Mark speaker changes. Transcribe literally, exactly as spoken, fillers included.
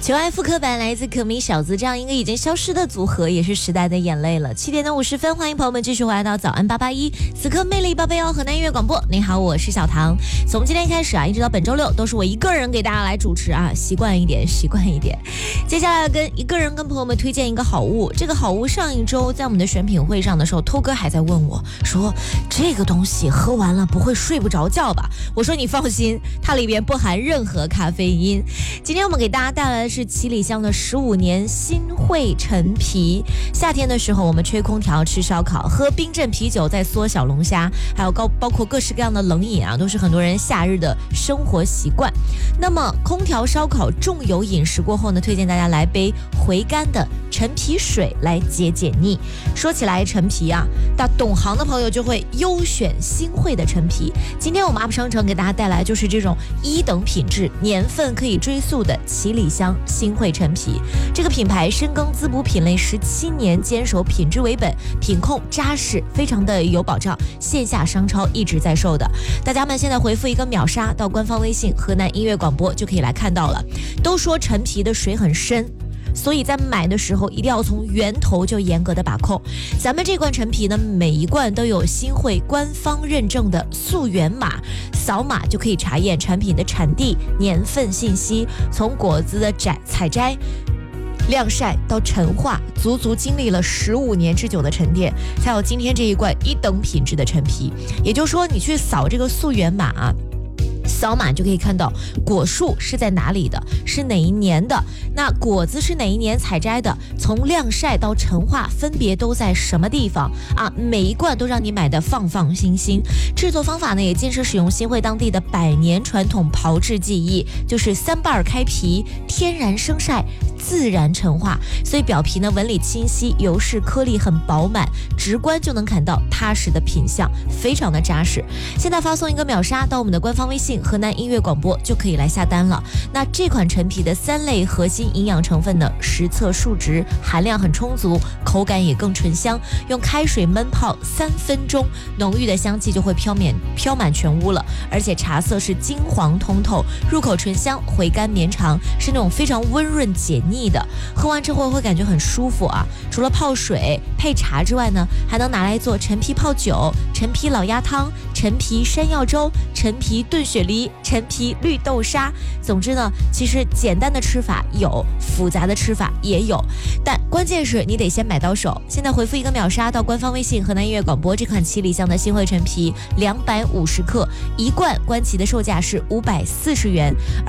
Speaker 1: 求爱复刻版来自可米小子这样一个已经消失的组合，也是时代的眼泪了。七点的五十分，欢迎朋友们继续回来到早安八八一，此刻魅力八八幺河南音乐广播。你好，我是小唐。从今天开始啊，一直到本周六都是我一个人给大家来主持啊，习惯一点，习惯一点。接下来跟一个人跟朋友们推荐一个好物，这个好物上一周在我们的选品会上的时候，偷哥还在问我说，这个东西喝完了不会睡不着觉吧？我说你放心，它里边不含任何咖啡因。今天我们给大家带来的是七里香的十五年新会陈皮。夏天的时候，我们吹空调、吃烧烤、喝冰镇啤酒、再嗦小龙虾，还有高包括各式各样的冷饮啊，都是很多人夏日的生活习惯。那么空调烧烤重油饮食过后呢，推荐大家来杯回甘的陈皮水来解解腻。说起来陈皮啊，那懂行的朋友就会优选新会的陈皮。今天我们 U P 商城给大家带来就是这种一等品质、年份可以追溯的七里香新会陈皮。这个品牌深耕滋补品类十七年，坚守品质为本，品控扎实，非常的有保障。线下商超一直在售的，大家们现在回复一个秒杀到官方微信河南音乐广播就可以来看到了。都说陈皮的水很深，所以在买的时候一定要从源头就严格的把控。咱们这罐陈皮呢，每一罐都有新会官方认证的溯源码，扫码就可以查验产品的产地、年份信息。从果子的摘采摘、晾晒到陈化，足足经历了十五年之久的沉淀，才有今天这一罐一等品质的陈皮。也就是说，你去扫这个溯源码啊，扫码就可以看到果树是在哪里的，是哪一年的，那果子是哪一年采摘的，从晾晒到陈化分别都在什么地方啊？每一罐都让你买的放放心心。制作方法呢，也坚持使用新会当地的百年传统炮制技艺，就是三瓣开皮，天然生晒，自然陈化，所以表皮呢纹理清晰，油饰颗粒很饱满，直观就能看到踏实的品相，非常的扎实。现在发送一个秒杀到我们的官方微信河南音乐广播就可以来下单了。那这款陈皮的三类核心营养成分呢，实测数值，含量很充足，口感也更醇香。用开水焖泡三分钟，浓郁的香气就会飘满飘满全屋了。而且茶色是金黄通透，入口醇香，回甘绵长，是那种非常温润解腻的。喝完之后会感觉很舒服啊。除了泡水配茶之外呢，还能拿来做陈皮泡酒、陈皮老鸭汤、陈皮山药粥、陈皮炖雪梨、陈皮绿豆沙。总之呢，其实简单的吃法有，复杂的吃法也有，但关键是你得先买到手。现在回复一个秒杀到官方微信河南音乐广播，这款七里香的新会陈皮两百五十克一罐，官旗的售价是五百四十元。